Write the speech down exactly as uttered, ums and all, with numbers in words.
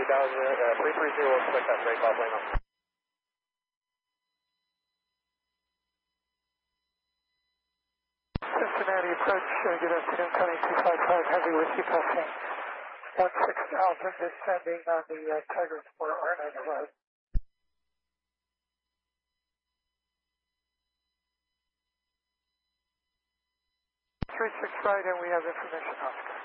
thousand, uh, three three zero, select that break off lane up. Cincinnati approach, uh, good afternoon, Tony two five five, heavy with you passing one six thousand, descending on the uh, Tigers for R ninety-five. three six right, and we have information, Oscar.